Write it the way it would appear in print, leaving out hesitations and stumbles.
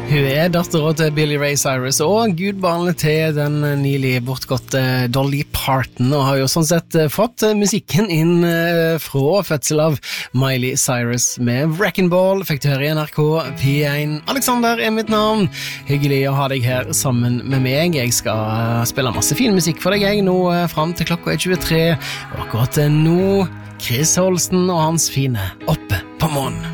Hun datteren til Billy Ray Cyrus og gudbarnet til den nylig bortgåtte Dolly Parton, og har jo sånn sett fått musikken inn fra fødsel av Miley Cyrus med Wrecking Ball. Fikk du høre i NRK P1. Alexander mitt navn. Hyggelig å ha deg her sammen med meg. Jeg skal spille masse fin musikk for deg nå frem til klokka 23. Og akkurat nå Chris Holsten og hans fine Oppe på månen.